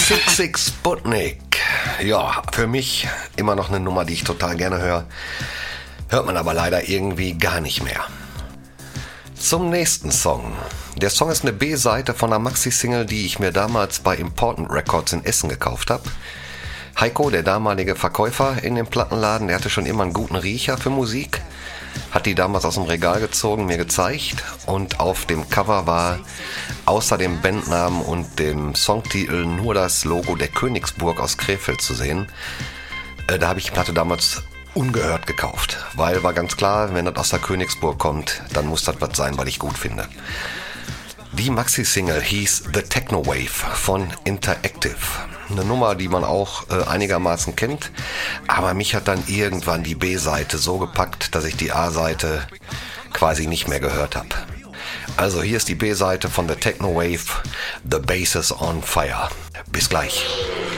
Sick Sick Sputnik. Ja, für mich immer noch eine Nummer, die ich total gerne höre. Hört man aber leider irgendwie gar nicht mehr. Zum nächsten Song. Der Song ist eine B-Seite von einer Maxi-Single, die ich mir damals bei Important Records in Essen gekauft habe. Heiko, der damalige Verkäufer in dem Plattenladen, der hatte schon immer einen guten Riecher für Musik. Hat die damals aus dem Regal gezogen, mir gezeigt. Und auf dem Cover war außer dem Bandnamen und dem Songtitel nur das Logo der Königsburg aus Krefeld zu sehen. Da habe ich die Platte damals ungehört gekauft, weil war ganz klar, wenn das aus der Königsburg kommt, dann muss das was sein, weil ich gut finde. Die Maxi-Single hieß The Techno Wave von Interactive. Eine Nummer, die man auch einigermaßen kennt, aber mich hat dann irgendwann die B-Seite so gepackt, dass ich die A-Seite quasi nicht mehr gehört habe. Also hier ist die B-Seite von The Techno Wave, The Bass is on Fire. Bis gleich.